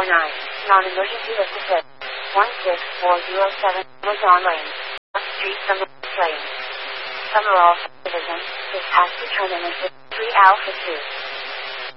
Non-emergency listed hit. 16407 was on lane. Up street from the plane. Summerall Division is past return in 3 Alpha 2.